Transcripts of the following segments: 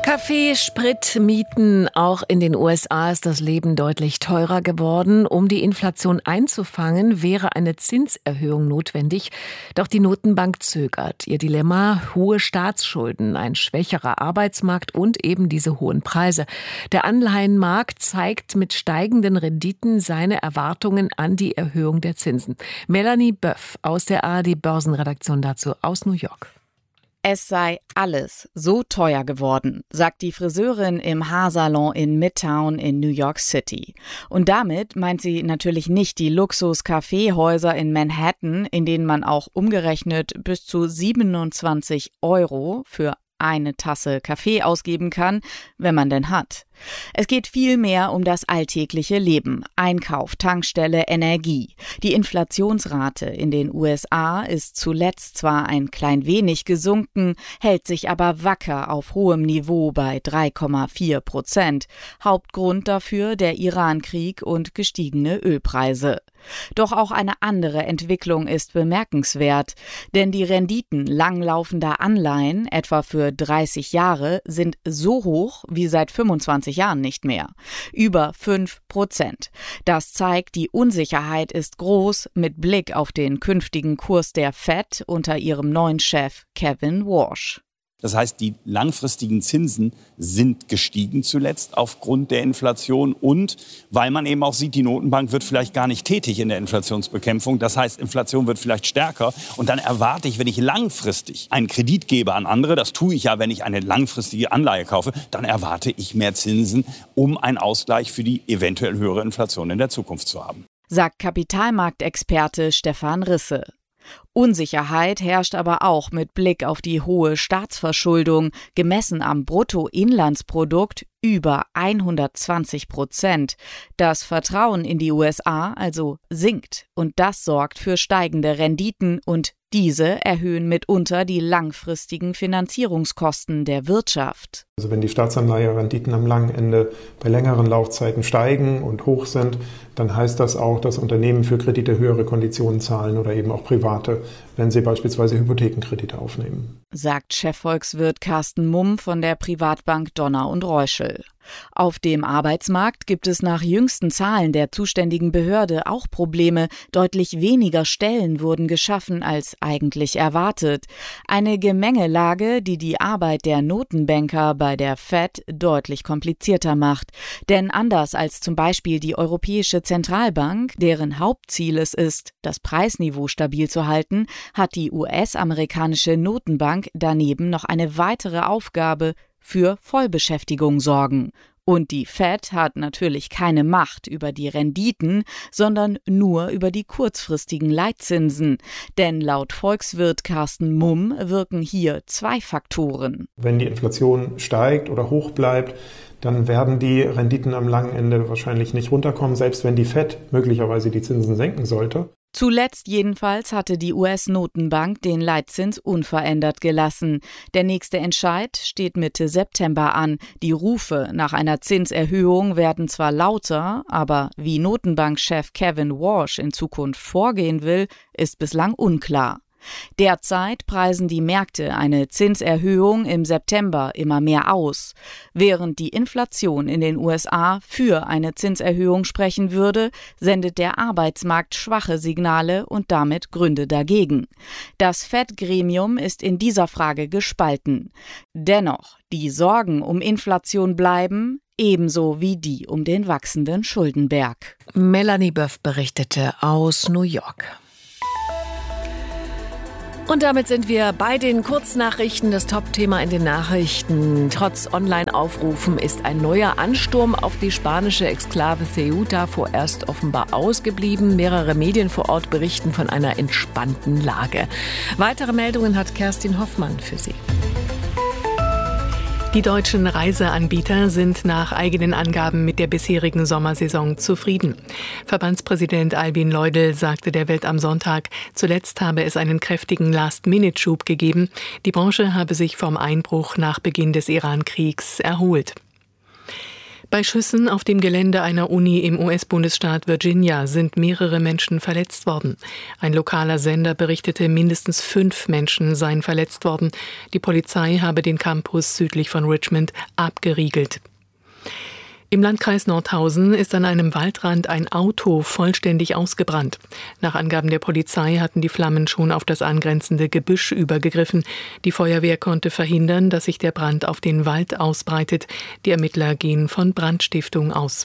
Kaffee, Sprit, Mieten. Auch in den USA ist das Leben deutlich teurer geworden. Um die Inflation einzufangen, wäre eine Zinserhöhung notwendig. Doch die Notenbank zögert. Ihr Dilemma: hohe Staatsschulden, ein schwächerer Arbeitsmarkt und eben diese hohen Preise. Der Anleihenmarkt zeigt mit steigenden Renditen seine Erwartungen an die Erhöhung der Zinsen. Melanie Böff aus der ARD-Börsenredaktion dazu aus New York. Es sei alles so teuer geworden, sagt die Friseurin im Haarsalon in Midtown in New York City. Und damit meint sie natürlich nicht die Luxus-Kaffeehäuser in Manhattan, in denen man auch umgerechnet bis zu 27 € für eine Tasse Kaffee ausgeben kann, wenn man denn hat. Es geht vielmehr um das alltägliche Leben, Einkauf, Tankstelle, Energie. Die Inflationsrate in den USA ist zuletzt zwar ein klein wenig gesunken, hält sich aber wacker auf hohem Niveau bei 3,4%. Hauptgrund dafür der Iran-Krieg und gestiegene Ölpreise. Doch auch eine andere Entwicklung ist bemerkenswert, denn die Renditen langlaufender Anleihen, etwa für 30 Jahre, sind so hoch wie seit 25 Jahren nicht mehr. Über 5%. Das zeigt, die Unsicherheit ist groß mit Blick auf den künftigen Kurs der Fed unter ihrem neuen Chef Kevin Warsh. Das heißt, die langfristigen Zinsen sind gestiegen zuletzt aufgrund der Inflation und weil man eben auch sieht, die Notenbank wird vielleicht gar nicht tätig in der Inflationsbekämpfung. Das heißt, Inflation wird vielleicht stärker und dann erwarte ich, wenn ich langfristig einen Kredit gebe an andere, das tue ich ja, wenn ich eine langfristige Anleihe kaufe, dann erwarte ich mehr Zinsen, um einen Ausgleich für die eventuell höhere Inflation in der Zukunft zu haben. Sagt Kapitalmarktexperte Stefan Risse. Unsicherheit herrscht aber auch mit Blick auf die hohe Staatsverschuldung, gemessen am Bruttoinlandsprodukt über 120%. Das Vertrauen in die USA also sinkt und das sorgt für steigende Renditen und diese erhöhen mitunter die langfristigen Finanzierungskosten der Wirtschaft. Also wenn die Staatsanleiherenditen am langen Ende bei längeren Laufzeiten steigen und hoch sind, dann heißt das auch, dass Unternehmen für Kredite höhere Konditionen zahlen oder eben auch Private, wenn sie beispielsweise Hypothekenkredite aufnehmen. Sagt Chefvolkswirt Carsten Mumm von der Privatbank Donner und Reuschel. Auf dem Arbeitsmarkt gibt es nach jüngsten Zahlen der zuständigen Behörde auch Probleme. Deutlich weniger Stellen wurden geschaffen als eigentlich erwartet. Eine Gemengelage, die die Arbeit der Notenbanker bei der Fed deutlich komplizierter macht. Denn anders als zum Beispiel die Europäische Zentralbank, deren Hauptziel es ist, das Preisniveau stabil zu halten, hat die US-amerikanische Notenbank daneben noch eine weitere Aufgabe: für Vollbeschäftigung sorgen. Und die Fed hat natürlich keine Macht über die Renditen, sondern nur über die kurzfristigen Leitzinsen. Denn laut Volkswirt Carsten Mumm wirken hier zwei Faktoren. Wenn die Inflation steigt oder hoch bleibt, dann werden die Renditen am langen Ende wahrscheinlich nicht runterkommen, selbst wenn die Fed möglicherweise die Zinsen senken sollte. Zuletzt jedenfalls hatte die US-Notenbank den Leitzins unverändert gelassen. Der nächste Entscheid steht Mitte September an. Die Rufe nach einer Zinserhöhung werden zwar lauter, aber wie Notenbankchef Kevin Warsh in Zukunft vorgehen will, ist bislang unklar. Derzeit preisen die Märkte eine Zinserhöhung im September immer mehr aus. Während die Inflation in den USA für eine Zinserhöhung sprechen würde, sendet der Arbeitsmarkt schwache Signale und damit Gründe dagegen. Das Fed-Gremium ist in dieser Frage gespalten. Dennoch, die Sorgen um Inflation bleiben, ebenso wie die um den wachsenden Schuldenberg. Melanie Böff berichtete aus New York. Und damit sind wir bei den Kurznachrichten. Das Top-Thema in den Nachrichten. Trotz Online-Aufrufen ist ein neuer Ansturm auf die spanische Exklave Ceuta vorerst offenbar ausgeblieben. Mehrere Medien vor Ort berichten von einer entspannten Lage. Weitere Meldungen hat Kerstin Hoffmann für Sie. Die deutschen Reiseanbieter sind nach eigenen Angaben mit der bisherigen Sommersaison zufrieden. Verbandspräsident Albin Leudel sagte der Welt am Sonntag, zuletzt habe es einen kräftigen Last-Minute-Schub gegeben. Die Branche habe sich vom Einbruch nach Beginn des Iran-Kriegs erholt. Bei Schüssen auf dem Gelände einer Uni im US-Bundesstaat Virginia sind mehrere Menschen verletzt worden. Ein lokaler Sender berichtete, mindestens 5 Menschen seien verletzt worden. Die Polizei habe den Campus südlich von Richmond abgeriegelt. Im Landkreis Nordhausen ist an einem Waldrand ein Auto vollständig ausgebrannt. Nach Angaben der Polizei hatten die Flammen schon auf das angrenzende Gebüsch übergegriffen. Die Feuerwehr konnte verhindern, dass sich der Brand auf den Wald ausbreitet. Die Ermittler gehen von Brandstiftung aus.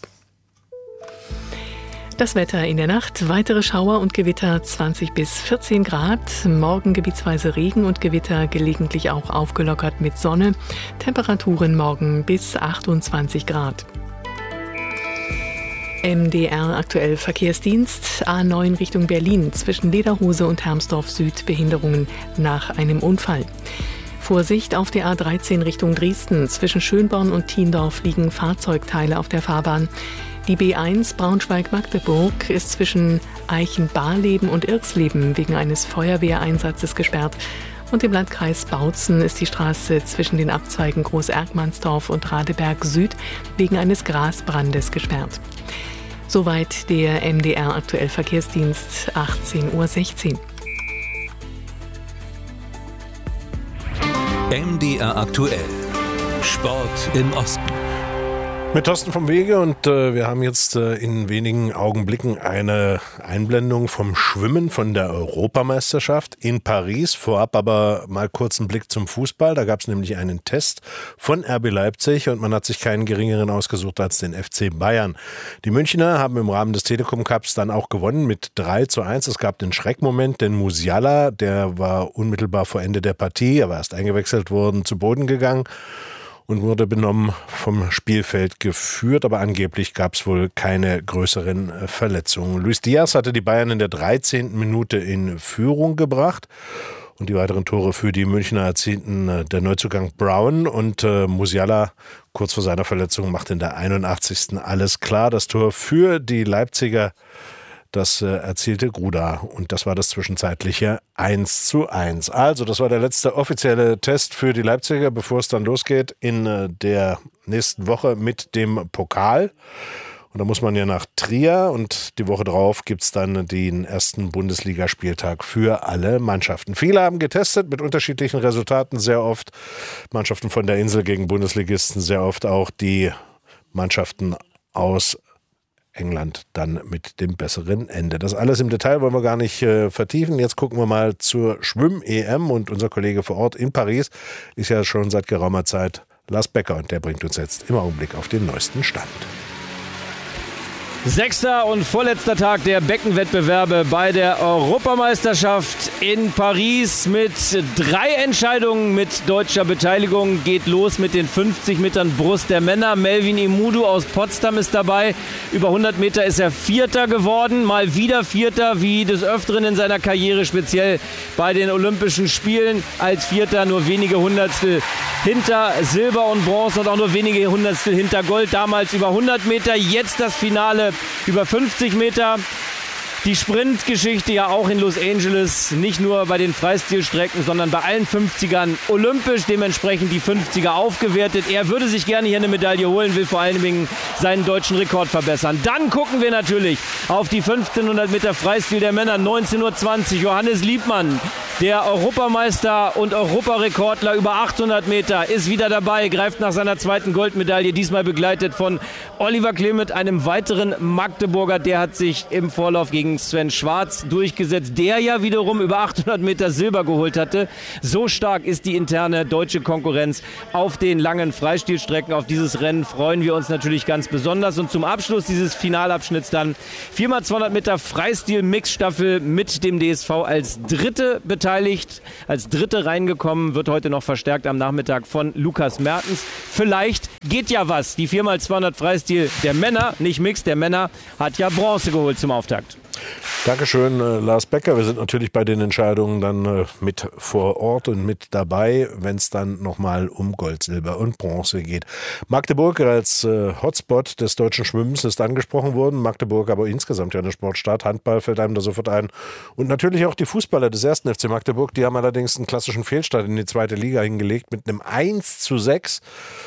Das Wetter in der Nacht, weitere Schauer und Gewitter 20 bis 14 Grad, morgen gebietsweise Regen und Gewitter, gelegentlich auch aufgelockert mit Sonne, Temperaturen morgen bis 28 Grad. MDR aktuell Verkehrsdienst, A9 Richtung Berlin, zwischen Lederhose und Hermsdorf Süd, Behinderungen nach einem Unfall. Vorsicht auf der A13 Richtung Dresden, zwischen Schönborn und Thiendorf liegen Fahrzeugteile auf der Fahrbahn. Die B1 Braunschweig-Magdeburg ist zwischen Eichen-Barleben und Irxleben wegen eines Feuerwehreinsatzes gesperrt. Und im Landkreis Bautzen ist die Straße zwischen den Abzweigen Groß-Erkmannsdorf und Radeberg Süd wegen eines Grasbrandes gesperrt. Soweit der MDR aktuell Verkehrsdienst, 18:16 Uhr. MDR aktuell. Sport im Osten. Mit Thorsten vom Wege und wir haben jetzt in wenigen Augenblicken eine Einblendung vom Schwimmen von der Europameisterschaft in Paris. Vorab aber mal kurz einen Blick zum Fußball. Da gab es nämlich einen Test von RB Leipzig und man hat sich keinen geringeren ausgesucht als den FC Bayern. Die Münchner haben im Rahmen des Telekom Cups dann auch gewonnen mit 3:1. Es gab den Schreckmoment, denn Musiala, der war unmittelbar vor Ende der Partie, aber erst eingewechselt worden, zu Boden gegangen und wurde benommen vom Spielfeld geführt, aber angeblich gab es wohl keine größeren Verletzungen. Luis Diaz hatte die Bayern in der 13. Minute in Führung gebracht und die weiteren Tore für die Münchner erzielten der Neuzugang Brown und Musiala kurz vor seiner Verletzung macht in der 81. alles klar. Das Tor für die Leipziger, das erzielte Gruda und das war das zwischenzeitliche 1:1. Also das war der letzte offizielle Test für die Leipziger, bevor es dann losgeht in der nächsten Woche mit dem Pokal. Und da muss man ja nach Trier und die Woche drauf gibt es dann den ersten Bundesligaspieltag für alle Mannschaften. Viele haben getestet mit unterschiedlichen Resultaten, sehr oft Mannschaften von der Insel gegen Bundesligisten, sehr oft auch die Mannschaften aus England dann mit dem besseren Ende. Das alles im Detail wollen wir gar nicht vertiefen. Jetzt gucken wir mal zur Schwimm-EM und unser Kollege vor Ort in Paris ist ja schon seit geraumer Zeit Lars Becker und der bringt uns jetzt im Augenblick auf den neuesten Stand. 6. und vorletzter Tag der Beckenwettbewerbe bei der Europameisterschaft in Paris mit 3 Entscheidungen mit deutscher Beteiligung. Geht los mit den 50 Metern Brust der Männer. Melvin Imudu aus Potsdam ist dabei. Über 100 Meter ist er Vierter geworden. Mal wieder Vierter, wie des Öfteren in seiner Karriere, speziell bei den Olympischen Spielen. Als Vierter nur wenige Hundertstel hinter Silber und Bronze und auch nur wenige Hundertstel hinter Gold. Damals über 100 Meter, jetzt das Finale über 50 Meter. Die Sprintgeschichte ja auch in Los Angeles, nicht nur bei den Freistilstrecken, sondern bei allen 50ern olympisch, dementsprechend die 50er aufgewertet. Er würde sich gerne hier eine Medaille holen, will vor allen Dingen seinen deutschen Rekord verbessern. Dann gucken wir natürlich auf die 1500 Meter Freistil der Männer, 19:20 Uhr. Johannes Liebmann, der Europameister und Europarekordler über 800 Meter, ist wieder dabei, greift nach seiner zweiten Goldmedaille, diesmal begleitet von Oliver Clement, einem weiteren Magdeburger. Der hat sich im Vorlauf gegen Sven Schwarz durchgesetzt, der ja wiederum über 800 Meter Silber geholt hatte. So stark ist die interne deutsche Konkurrenz auf den langen Freistilstrecken. Auf dieses Rennen freuen wir uns natürlich ganz besonders. Und zum Abschluss dieses Finalabschnitts dann 4x200 Meter Freistil-Mixstaffel mit dem DSV als Dritte beteiligt, als Dritte reingekommen, wird heute noch verstärkt am Nachmittag von Lukas Mertens. Vielleicht geht ja was. Die 4x200 Freistil der Männer, nicht Mix, der Männer, hat ja Bronze geholt zum Auftakt. Dankeschön, Lars Becker. Wir sind natürlich bei den Entscheidungen dann mit vor Ort und mit dabei, wenn es dann nochmal um Gold, Silber und Bronze geht. Magdeburg als Hotspot des deutschen Schwimmens ist angesprochen worden. Magdeburg aber insgesamt ja eine Sportstadt. Handball fällt einem da sofort ein. Und natürlich auch die Fußballer des 1. FC Magdeburg. Die haben allerdings einen klassischen Fehlstart in die zweite Liga hingelegt mit einem 1:6.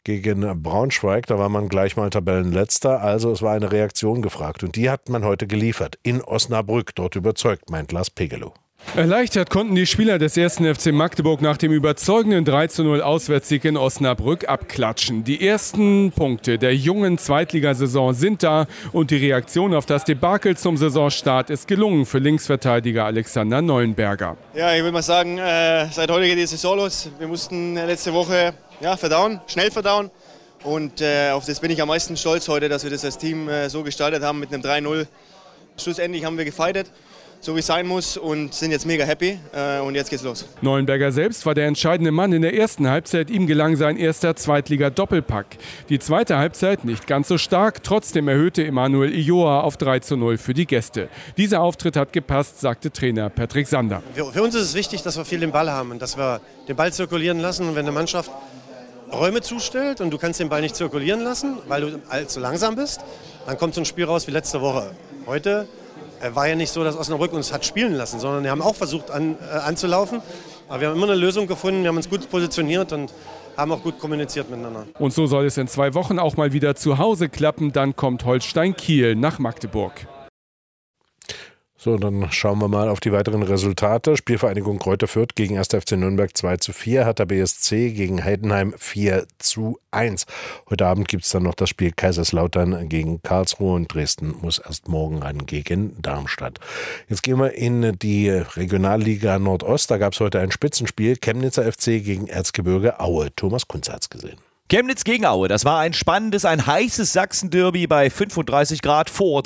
gegen Braunschweig. Da war man gleich mal Tabellenletzter. Also es war eine Reaktion gefragt. Und die hat man heute geliefert. In Osnabrück. Dort überzeugt, meint Lars Pegelow. Erleichtert konnten die Spieler des 1. FC Magdeburg nach dem überzeugenden 3:0 Auswärtssieg in Osnabrück abklatschen. Die ersten Punkte der jungen Zweitligasaison sind da und die Reaktion auf das Debakel zum Saisonstart ist gelungen für Linksverteidiger Alexander Neuenberger. Ja, ich will mal sagen, seit heute geht die Saison los. Wir mussten letzte Woche schnell verdauen. Und auf das bin ich am meisten stolz heute, dass wir das als Team so gestaltet haben mit einem 3:0. Schlussendlich haben wir gefightet, so wie es sein muss, und sind jetzt mega happy. Und jetzt geht's los. Neuenberger selbst war der entscheidende Mann in der ersten Halbzeit. Ihm gelang sein erster Zweitliga-Doppelpack. Die zweite Halbzeit nicht ganz so stark. Trotzdem erhöhte Emanuel Ioa auf 3:0 für die Gäste. Dieser Auftritt hat gepasst, sagte Trainer Patrick Sander. Für uns ist es wichtig, dass wir viel den Ball haben und dass wir den Ball zirkulieren lassen. Und wenn eine Mannschaft Räume zustellt und du kannst den Ball nicht zirkulieren lassen, weil du allzu langsam bist, dann kommt so ein Spiel raus wie letzte Woche. Heute war ja nicht so, dass Osnabrück uns hat spielen lassen, sondern wir haben auch versucht anzulaufen. Aber wir haben immer eine Lösung gefunden, wir haben uns gut positioniert und haben auch gut kommuniziert miteinander. Und so soll es in 2 Wochen auch mal wieder zu Hause klappen. Dann kommt Holstein Kiel nach Magdeburg. So, dann schauen wir mal auf die weiteren Resultate. Spielvereinigung Greuther Fürth gegen 1. FC Nürnberg 2:4, Hertha BSC gegen Heidenheim 4:1. Heute Abend gibt es dann noch das Spiel Kaiserslautern gegen Karlsruhe und Dresden muss erst morgen ran gegen Darmstadt. Jetzt gehen wir in die Regionalliga Nordost. Da gab es heute ein Spitzenspiel. Chemnitzer FC gegen Erzgebirge Aue. Thomas Kunze hat es gesehen. Chemnitz gegen Aue, das war ein spannendes, ein heißes Sachsen-Derby bei 35 Grad vor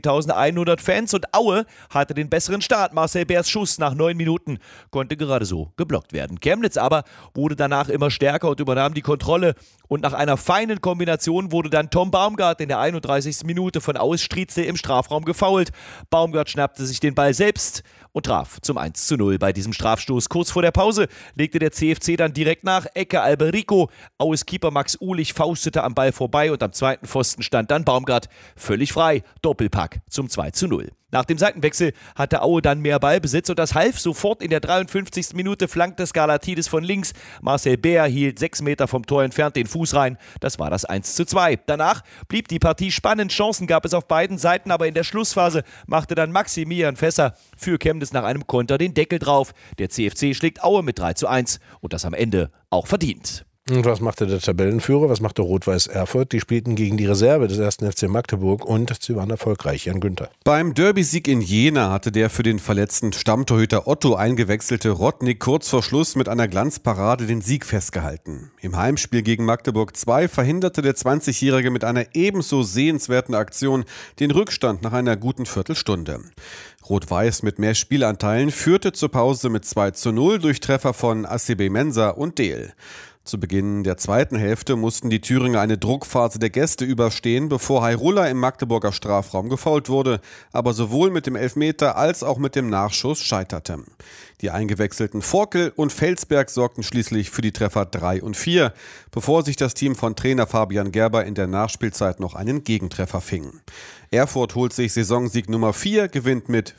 13.100 Fans und Aue hatte den besseren Start. Marcel Beers Schuss nach 9 Minuten konnte gerade so geblockt werden. Chemnitz aber wurde danach immer stärker und übernahm die Kontrolle und nach einer feinen Kombination wurde dann Tom Baumgart in der 31. Minute von Aues Strietze im Strafraum gefoult. Baumgart schnappte sich den Ball selbst und traf zum 1:0 bei diesem Strafstoß. Kurz vor der Pause legte der CFC dann direkt nach. Ecke Alberico. Aues Keeper Max Uhlich faustete am Ball vorbei und am zweiten Pfosten stand dann Baumgart völlig frei. Doppelpack zum 2:0. Nach dem Seitenwechsel hatte Aue dann mehr Ballbesitz und das half sofort. In der 53. Minute flankte Skarlatidis von links. Marcel Beer hielt 6 Meter vom Tor entfernt den Fuß rein. Das war das 1:2. Danach blieb die Partie spannend. Chancen gab es auf beiden Seiten, aber in der Schlussphase machte dann Maximilian Fässer für Chemnitz nach einem Konter den Deckel drauf. Der CFC schlägt Aue mit 3:1 und das am Ende auch verdient. Und was machte der Tabellenführer? Was machte Rot-Weiß Erfurt? Die spielten gegen die Reserve des 1. FC Magdeburg und sie waren erfolgreich. Jan Günther. Beim Derby-Sieg in Jena hatte der für den verletzten Stammtorhüter Otto eingewechselte Rodnik kurz vor Schluss mit einer Glanzparade den Sieg festgehalten. Im Heimspiel gegen Magdeburg 2 verhinderte der 20-Jährige mit einer ebenso sehenswerten Aktion den Rückstand nach einer guten Viertelstunde. Rot-Weiß mit mehr Spielanteilen führte zur Pause mit 2:0 durch Treffer von ACB Mensa und Dehl. Zu Beginn der zweiten Hälfte mussten die Thüringer eine Druckphase der Gäste überstehen, bevor Hairulla im Magdeburger Strafraum gefoult wurde, aber sowohl mit dem Elfmeter als auch mit dem Nachschuss scheiterte. Die eingewechselten Forkel und Felsberg sorgten schließlich für die Treffer 3 und 4, bevor sich das Team von Trainer Fabian Gerber in der Nachspielzeit noch einen Gegentreffer fing. Erfurt holt sich Saisonsieg Nummer 4, gewinnt mit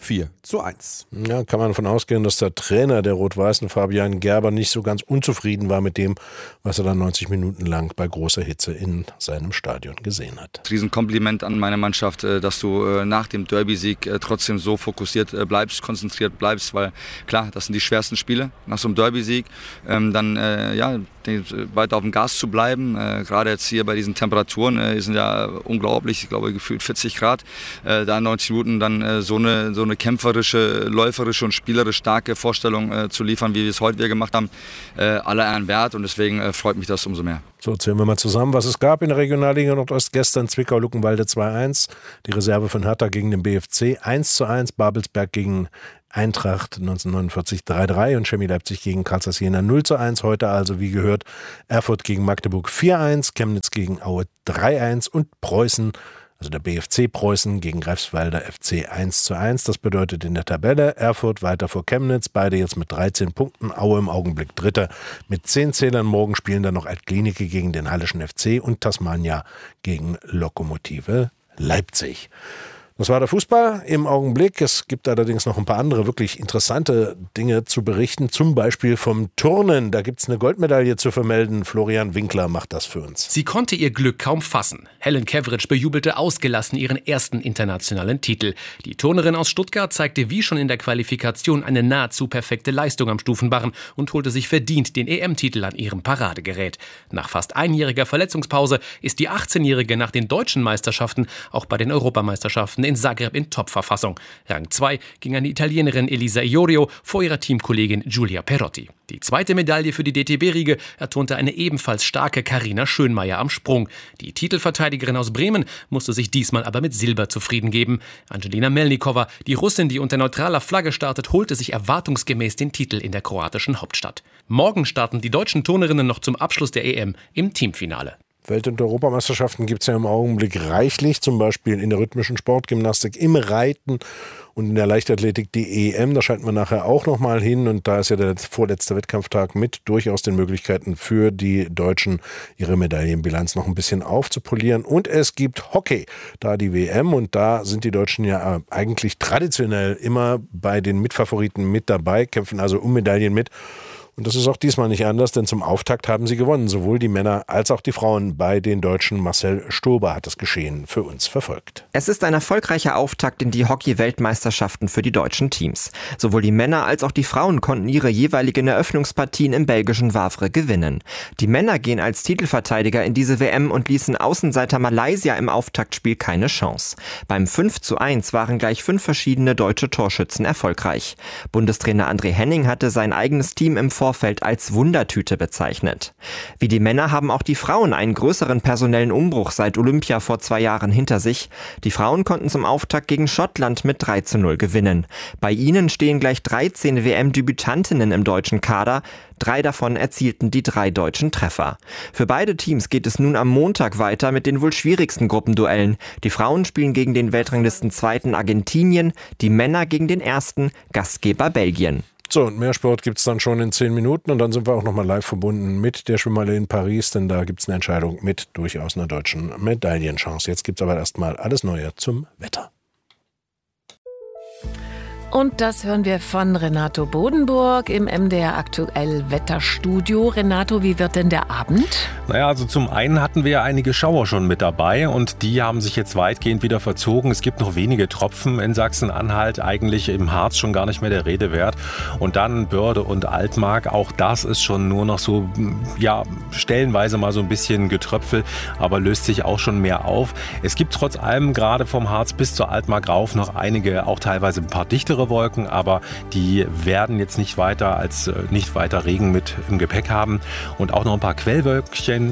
4:1. Ja, kann man davon ausgehen, dass der Trainer der Rot-Weißen, Fabian Gerber, nicht so ganz unzufrieden war mit dem, was er dann 90 Minuten lang bei großer Hitze in seinem Stadion gesehen hat. Riesenkompliment an meine Mannschaft, dass du nach dem Derby-Sieg trotzdem so fokussiert bleibst, konzentriert bleibst, weil klar, das sind die schwersten Spiele nach so einem Derby-Sieg. Weiter auf dem Gas zu bleiben, gerade jetzt hier bei diesen Temperaturen, sind ja unglaublich, ich glaube gefühlt 40 Grad, da in 90 Minuten dann so eine kämpferische, läuferische und spielerisch starke Vorstellung zu liefern, wie wir es heute wieder gemacht haben, aller Ehren wert und deswegen freut mich das umso mehr. So, zählen wir mal zusammen, was es gab in der Regionalliga Nordost. Gestern Zwickau-Luckenwalde 2:1, die Reserve von Hertha gegen den BFC 1:1, Babelsberg gegen Eintracht 1949 3:3 und Chemie Leipzig gegen Karlsruhe Jena 0:1. Heute also, wie gehört, Erfurt gegen Magdeburg 4:1, Chemnitz gegen Aue 3:1 und Preußen, also der BFC Preußen gegen Greifswalder FC 1:1. Das bedeutet in der Tabelle Erfurt weiter vor Chemnitz, beide jetzt mit 13 Punkten, Aue im Augenblick Dritter mit 10 Zählern. Morgen spielen dann noch Altklinike gegen den Hallischen FC und Tasmania gegen Lokomotive Leipzig. Das war der Fußball im Augenblick. Es gibt allerdings noch ein paar andere wirklich interessante Dinge zu berichten. Zum Beispiel vom Turnen. Da gibt es eine Goldmedaille zu vermelden. Florian Winkler macht das für uns. Sie konnte ihr Glück kaum fassen. Helen Keveridge bejubelte ausgelassen ihren ersten internationalen Titel. Die Turnerin aus Stuttgart zeigte wie schon in der Qualifikation eine nahezu perfekte Leistung am Stufenbarren und holte sich verdient den EM-Titel an ihrem Paradegerät. Nach fast einjähriger Verletzungspause ist die 18-Jährige nach den deutschen Meisterschaften auch bei den Europameisterschaften in Zagreb in Topverfassung. Rang 2 ging an die Italienerin Elisa Iorio vor ihrer Teamkollegin Giulia Perotti. Die zweite Medaille für die DTB-Riege erturnte eine ebenfalls starke Carina Schönmeier am Sprung. Die Titelverteidigerin aus Bremen musste sich diesmal aber mit Silber zufrieden geben. Angelina Melnikova, die Russin, die unter neutraler Flagge startet, holte sich erwartungsgemäß den Titel in der kroatischen Hauptstadt. Morgen starten die deutschen Turnerinnen noch zum Abschluss der EM im Teamfinale. Welt- und Europameisterschaften gibt es ja im Augenblick reichlich, zum Beispiel in der rhythmischen Sportgymnastik, im Reiten und in der Leichtathletik die EM. Da schalten wir nachher auch noch mal hin und da ist ja der vorletzte Wettkampftag mit durchaus den Möglichkeiten für die Deutschen, ihre Medaillenbilanz noch ein bisschen aufzupolieren. Und es gibt Hockey, da die WM und da sind die Deutschen ja eigentlich traditionell immer bei den Mitfavoriten mit dabei, kämpfen also um Medaillen mit. Und das ist auch diesmal nicht anders, denn zum Auftakt haben sie gewonnen. Sowohl die Männer als auch die Frauen bei den Deutschen. Marcel Stober hat das Geschehen für uns verfolgt. Es ist ein erfolgreicher Auftakt in die Hockey-Weltmeisterschaften für die deutschen Teams. Sowohl die Männer als auch die Frauen konnten ihre jeweiligen Eröffnungspartien im belgischen Wavre gewinnen. Die Männer gehen als Titelverteidiger in diese WM und ließen Außenseiter Malaysia im Auftaktspiel keine Chance. Beim 5:1 waren gleich 5 verschiedene deutsche Torschützen erfolgreich. Bundestrainer André Henning hatte sein eigenes Team im Vorfeld als Wundertüte bezeichnet. Wie die Männer haben auch die Frauen einen größeren personellen Umbruch seit Olympia vor 2 Jahren hinter sich. Die Frauen konnten zum Auftakt gegen Schottland mit 3:0 gewinnen. Bei ihnen stehen gleich 13 WM-Debütantinnen im deutschen Kader. 3 davon erzielten die 3 deutschen Treffer. Für beide Teams geht es nun am Montag weiter mit den wohl schwierigsten Gruppenduellen. Die Frauen spielen gegen den Weltranglisten-Zweiten Argentinien, die Männer gegen den ersten Gastgeber Belgien. So, und mehr Sport gibt es dann schon in 10 Minuten und dann sind wir auch nochmal live verbunden mit der Schwimmhalle in Paris, denn da gibt es eine Entscheidung mit durchaus einer deutschen Medaillenchance. Jetzt gibt es aber erstmal alles Neue zum Wetter. Und das hören wir von Renato Bodenburg im MDR Aktuell Wetterstudio. Renato, wie wird denn der Abend? Naja, also zum einen hatten wir ja einige Schauer schon mit dabei und die haben sich jetzt weitgehend wieder verzogen. Es gibt noch wenige Tropfen in Sachsen-Anhalt, eigentlich im Harz schon gar nicht mehr der Rede wert. Und dann Börde und Altmark, auch das ist schon nur noch so, ja, stellenweise mal so ein bisschen Getröpfel, aber löst sich auch schon mehr auf. Es gibt trotz allem gerade vom Harz bis zur Altmark rauf noch einige, auch teilweise ein paar dichtere Wolken, aber die werden jetzt nicht weiter Regen mit im Gepäck haben und auch noch ein paar Quellwölkchen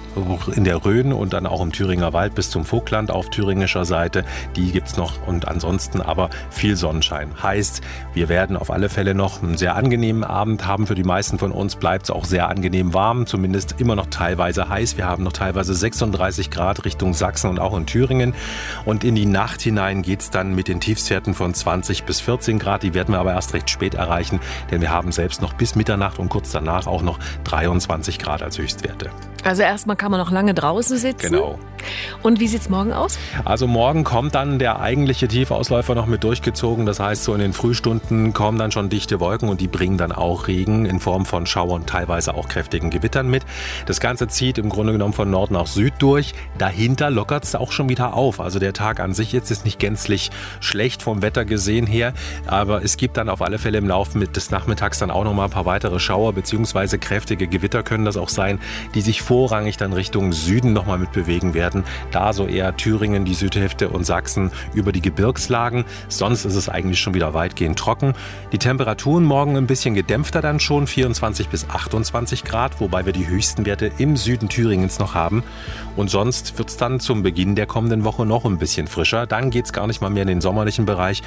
in der Rhön und dann auch im Thüringer Wald bis zum Vogtland auf thüringischer Seite. Die gibt's noch und ansonsten aber viel Sonnenschein. Heißt, wir werden auf alle Fälle noch einen sehr angenehmen Abend haben. Für die meisten von uns bleibt es auch sehr angenehm warm, zumindest immer noch teilweise heiß. Wir haben noch teilweise 36 Grad Richtung Sachsen und auch in Thüringen. Und in die Nacht hinein geht's dann mit den Tiefstwerten von 20 bis 14 Grad. Die werden wir aber erst recht spät erreichen, denn wir haben selbst noch bis Mitternacht und kurz danach auch noch 23 Grad als Höchstwerte. Also erstmal kann man noch lange draußen sitzen. Genau. Und wie sieht's morgen aus? Also morgen kommt dann der eigentliche Tiefausläufer noch mit durchgezogen. Das heißt, so in den Frühstunden kommen dann schon dichte Wolken und die bringen dann auch Regen in Form von Schauern, teilweise auch kräftigen Gewittern mit. Das Ganze zieht im Grunde genommen von Nord nach Süd durch. Dahinter lockert es auch schon wieder auf. Also der Tag an sich jetzt ist nicht gänzlich schlecht vom Wetter gesehen her, aber es gibt dann auf alle Fälle im Laufe des Nachmittags dann auch noch mal ein paar weitere Schauer bzw. kräftige Gewitter können das auch sein, die sich vorrangig dann Richtung Süden noch mal mit bewegen werden. Da so eher Thüringen, die Südhälfte und Sachsen über die Gebirgslagen. Sonst ist es eigentlich schon wieder weitgehend trocken. Die Temperaturen morgen ein bisschen gedämpfter dann schon, 24 bis 28 Grad, wobei wir die höchsten Werte im Süden Thüringens noch haben. Und sonst wird es dann zum Beginn der kommenden Woche noch ein bisschen frischer. Dann geht es gar nicht mal mehr in den sommerlichen Bereich.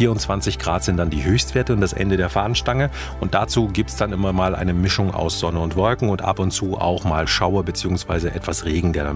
24 Grad sind dann die Höchstwerte und das Ende der Fahnenstange. Und dazu gibt es dann immer mal eine Mischung aus Sonne und Wolken und ab und zu auch mal Schauer bzw. etwas Regen, der dann